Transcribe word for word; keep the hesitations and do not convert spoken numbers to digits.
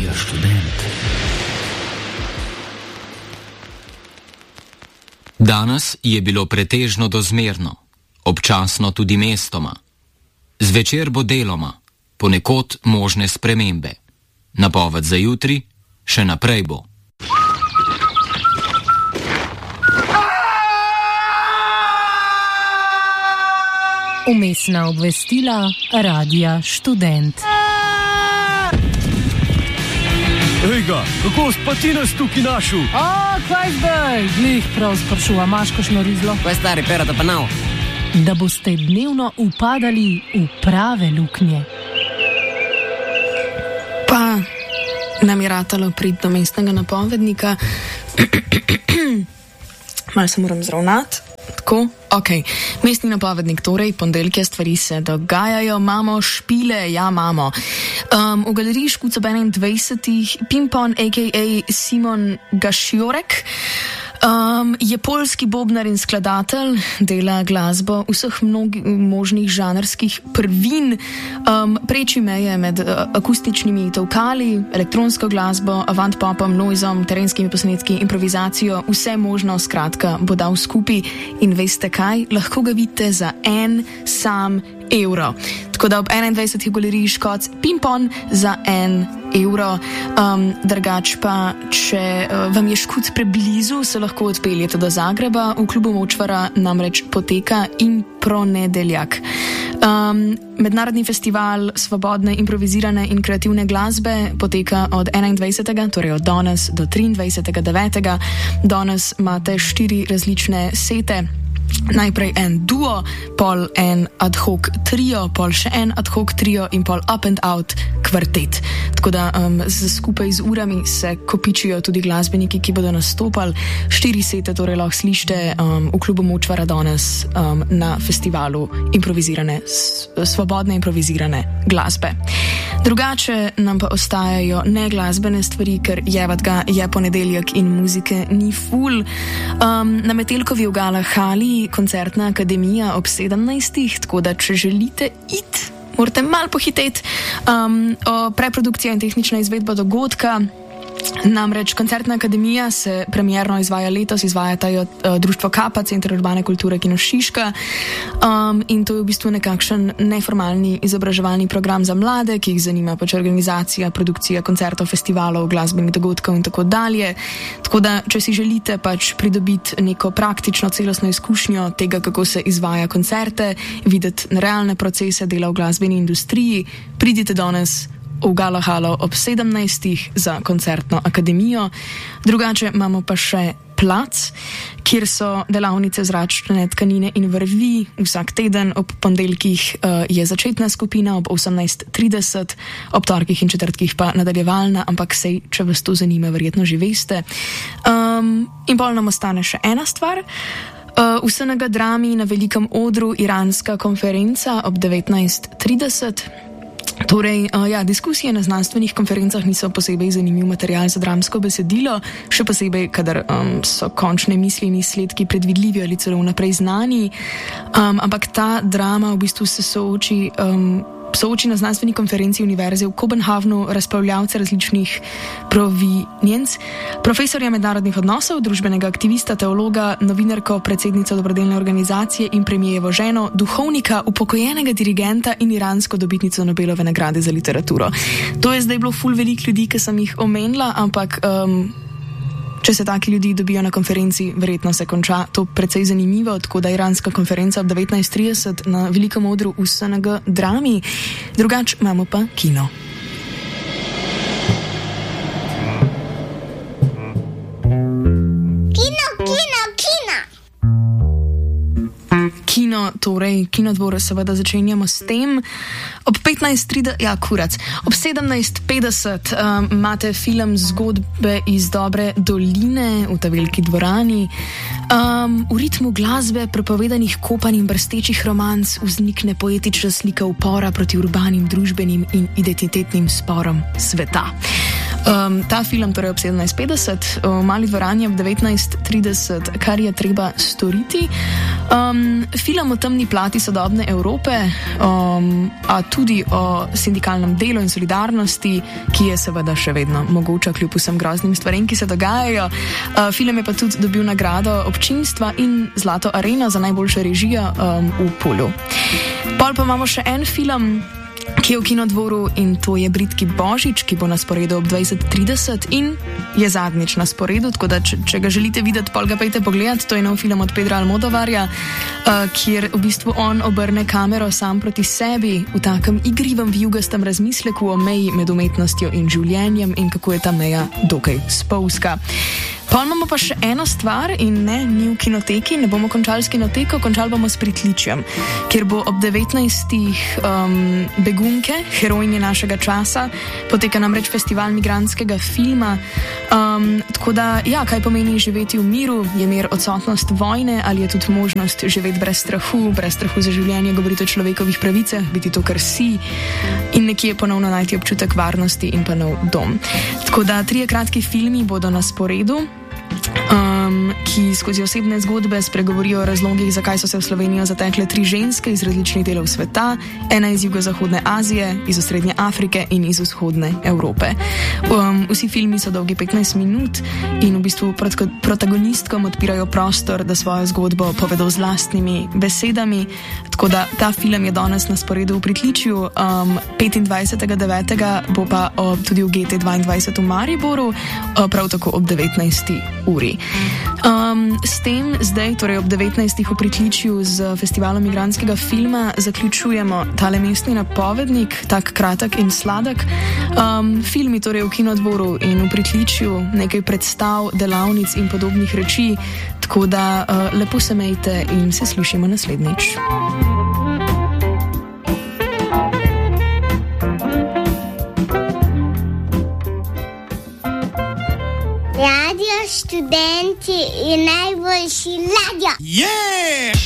Radia Študent. Danes je bilo pretežno dozmerno, občasno tudi mestoma. Zvečer bo deloma, ponekod možne spremembe. Napoved za jutri še naprej bo. Vmesna obvestila Radia Študent. Ejga, kako si pa ti nas tukaj našel? O, kaj zdaj? Glih prav sprašuva, imaš kakšno rizlo? Kaj stari, perata pa nav? Da boste dnevno upadali v prave luknje. Pa nam je ratalo priti do mestnega napovednika. Malo se moram zravnati. Tako, ok. Mestni napovednik, torej, ponedeljke stvari se dogajajo, imamo špile, ja, imamo. Um, v galeriji Škuc ob enaindvajsetih Pimpon, a k a. Simon Gašiorek, um, je poljski bobnar in skladatelj, dela glasbo vseh mnogi, možnih žanrskih prvin, um, preči meje med uh, akustičnimi tolkali, elektronsko glasbo, avant-popom, noizom, terenskimi posnetki, improvizacijo, vse možno, skratka, bo dal skupaj in veste kaj, lahko ga vidite za en sam evro. Tako da ob enaindvajsetih galeriji Škoc Pimpon za en evro. Um, drugač pa, če uh, vam je Škuc preblizu, se lahko odpeljete do Zagreba. V klubu Močvara namreč poteka Impronedeljak. Um, mednarodni festival svobodne, improvizirane in kreativne glasbe poteka od enaindvajsetega, torej od danes do triindvajsetega devetega. Danes imate štiri različne sete. Najprej en duo, pol en ad hoc trio, pol še en ad hoc trio in pol up and out kvartet. Tako da um, z, skupaj z urami se kopičijo tudi glasbeniki, ki bodo nastopali. Štiri sete torej lahko slišite um, v klubu Močvara danes um, na festivalu improvizirane, s, svobodne improvizirane glasbe. Drugače nam pa ostajajo neglasbene stvari, ker jevat ga je ponedeljek in muzike ni ful. Um, na Metelkovi v Gala Hali koncertna akademija ob sedemnajstih, tako da če želite iti, morate malo pohiteti. Um, preprodukcija in tehnična izvedba dogodka. Namreč koncertna akademija se premierno izvaja letos, izvajata jo uh, Društvo Kapa, Center urbane kulture Kino Šiška, um, in to je v bistvu nekakšen neformalni izobraževalni program za mlade, ki jih zanima pač organizacija, produkcija koncertov, festivalov, glasbenih dogodkov in tako dalje. Tako da, če si želite pač pridobiti neko praktično celostno izkušnjo tega, kako se izvaja koncerte, videti realne procese dela v glasbeni industriji, pridite danes v Gala Halo ob sedemnajstih za koncertno akademijo. Drugače imamo pa še plac, kjer so delavnice zračne tkanine in vrvi. Vsak teden ob ponedeljkih uh, je začetna skupina ob osemnajst trideset, ob torkih in četrtkih pa nadaljevalna, ampak sej, če vas to zanima, verjetno že veste. Um, in pol nam ostane še ena stvar. Uh, v S N G Drami na velikem odru iranska konferenca ob devetnajst trideset. Torej, uh, ja, diskusije na znanstvenih konferencah niso posebej zanimiv material za dramsko besedilo, še posebej, kadar um, so končne misli in izsledki predvidljivi ali celo vnaprej znani, um, ampak ta drama v bistvu se sooči um, sooči na znanstveni konferenci Univerze v Kopenhavnu razpravljavce različnih provenienc, profesorja mednarodnih odnosov, družbenega aktivista, teologa, novinarko, predsednico dobrodelne organizacije in premijevo ženo, duhovnika, upokojenega dirigenta in iransko dobitnico Nobelove nagrade za literaturo. To je zdaj bilo ful veliko ljudi, ki sem jih omenila, ampak um, če se taki ljudi dobijo na konferenci, verjetno se konča to precej zanimivo, tako da iranska konferenca ob devetnajst trideset na velikem odru v S N G Drami. Drugač imamo pa kino. Kino, kino, kino! Kino, torej, Kinodvor seveda začenjamo s tem. Ob petnajst trideset, ja, kurac, ob sedemnajst petdeset um, imate film Zgodbe iz dobre doline v ta veliki dvorani. Um, v ritmu glasbe, prepovedanih kopanj in brstečih romanc vznikne poetična slika upora proti urbanim, družbenim in identitetnim sporom sveta. Um, ta film torej ob sedemnajst petdeset, v mali dvorani ob devetnajst trideset, kar je treba storiti. Um, film o temni plati sodobne Evrope, um, a tudi o sindikalnem delu in solidarnosti, ki je seveda še vedno mogoča kljub vsem groznim stvarem, ki se dogajajo. Uh, film je pa tudi dobil nagrado občinstva in Zlato areno za najboljšo režijo um, v Polu. Pol pa imamo še en film, ki je v Kinodvoru, in to je Bridki Božič, ki bo na sporedu ob dvajset trideset in je zadnjič na sporedu, tako da če, če ga želite videti, pol ga pejte pogledati. To je nov film od Pedra Almodovarja, uh, kjer v bistvu on obrne kamero sam proti sebi v takem igrivem, vijugastem razmisleku o meji med umetnostjo in življenjem in kako je ta meja dokaj spolzka. Pa imamo pa še eno stvar in ne, ni v kinoteki, ne bomo končali s kinoteko, končali bomo s Pritličjem, kjer bo ob devetnajstih um, begunke, herojinje našega časa, poteka namreč festival migrantskega filma. Um, tako da, ja, kaj pomeni živeti v miru, je mir odsotnost vojne ali je tudi možnost živeti brez strahu, brez strahu za življenje, govoriti o človekovih pravicah, biti to, kar si in nekje ponovno najti občutek varnosti in pa nov dom. Tako da, trije kratki filmi bodo na sporedu. Um, ki skozi osebne zgodbe spregovorijo o razlogih, zakaj so se v Slovenijo zatekle tri ženske iz različnih delov sveta, ena iz jugozahodne Azije, iz osrednje Afrike in iz vzhodne Evrope. Um, vsi filmi so dolgi petnajst minut in v bistvu protagonistkom odpirajo prostor, da svojo zgodbo povedo z lastnimi besedami. Tako da ta film je danes na sporedu v Pritličju, um, petindvajsetega devetega bo pa uh, tudi v G T dvaindvajset v Mariboru, uh, prav tako ob devetnajsti uri. Um, s tem zdaj, torej ob devetnajstih v Pritličju z festivalom migrantskega filma, zaključujemo tale mestni napovednik, tak kratek in sladek. Um, filmi torej v Kinodvoru in v Pritličju, nekaj predstav, delavnic in podobnih reči, tako da uh, lepo se mejte in se slišimo naslednjič. Radio Študenti je najboljši radio. Yeah!